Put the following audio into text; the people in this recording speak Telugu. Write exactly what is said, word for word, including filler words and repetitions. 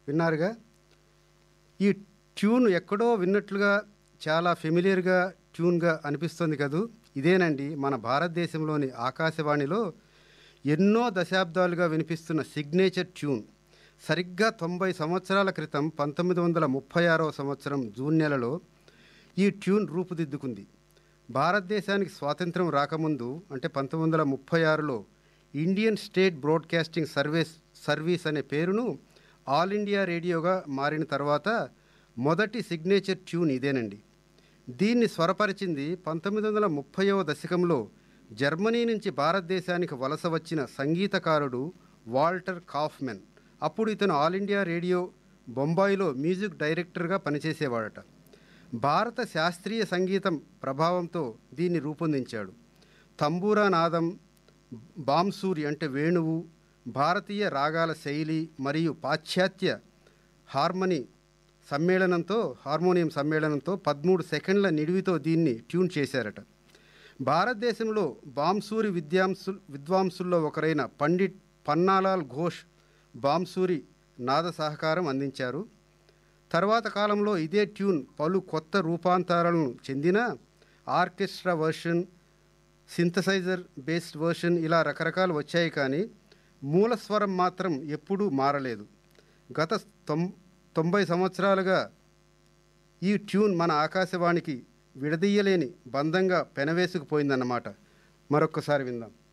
విన్నారుగా. ఈ ట్యూన్ ఎక్కడో విన్నట్లుగా చాలా ఫెమిలియర్గా ట్యూన్గా అనిపిస్తుంది కదూ. ఇదేనండి మన భారతదేశంలోని ఆకాశవాణిలో ఎన్నో దశాబ్దాలుగా వినిపిస్తున్న సిగ్నేచర్ ట్యూన్. సరిగ్గా తొంభై సంవత్సరాల క్రితం పంతొమ్మిది వందల ముప్పై ఆరవ సంవత్సరం జూన్ నెలలో ఈ ట్యూన్ రూపుదిద్దుకుంది. భారతదేశానికి స్వాతంత్రం రాకముందు అంటే పంతొమ్మిది వందల ముప్పై ఆరులో Indian state broadcasting service service అనే పేరును ఆల్ ఇండియా రేడియోగా మారిన తర్వాత మొదటి సిగ్నేచర్ ట్యూన్ ఇదేనండి. దీన్ని స్వరపరిచింది పంతొమ్మిది వందల ముప్పైవ దశకంలో జర్మనీ నుంచి భారతదేశానికి వలస వచ్చిన సంగీతకారుడు వాల్టర్ కాఫ్మెన్. అప్పుడు ఇతను ఆల్ ఇండియా రేడియో బొంబాయిలో మ్యూజిక్ డైరెక్టర్గా పనిచేసేవాడట. భారత శాస్త్రీయ సంగీతం ప్రభావంతో దీన్ని రూపొందించాడు. తంబూరా నాదం, బాంసూరి అంటే వేణువు, భారతీయ రాగాల శైలి మరియు పాశ్చాత్య హార్మనీ సమ్మేళనంతో హార్మోనియం సమ్మేళనంతో పదమూడు సెకండ్ల నిడివితో దీన్ని ట్యూన్ చేశారట. భారతదేశంలో బాంసూరి విద్యాంసు విద్వాంసుల్లో ఒకరైన పండిట్ పన్నాలాల్ ఘోష్ బాంసూరి నాద సహకారం అందించారు. తర్వాత కాలంలో ఇదే ట్యూన్ పలు కొత్త రూపాంతరాలను చెందిన orchestra version, synthesiser based version ఇలా రకరకాలు వచ్చాయి. కానీ మూలస్వరం మాత్రం ఎప్పుడూ మారలేదు. గత తొం తొంభై సంవత్సరాలుగా ఈ ట్యూన్ మన ఆకాశవాణికి విడదీయలేని బంధంగా పెనవేసుకుపోయిందన్నమాట. మరొక్కసారి విందాం.